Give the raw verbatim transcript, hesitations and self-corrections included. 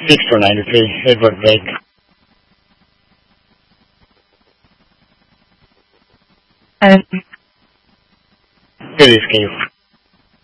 six four nine three, Edward Blake. And Release, can you?